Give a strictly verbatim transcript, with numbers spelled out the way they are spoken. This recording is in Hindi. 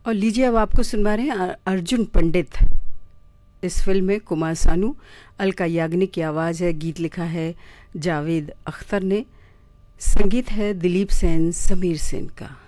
और लीजिए अब आपको सुनवा रहे हैं अ- अर्जुन पंडित। इस फिल्म में कुमार सानू, अलका याग्निक की आवाज़ है, गीत लिखा है जावेद अख्तर ने, संगीत है दिलीप सेन, समीर सेन का।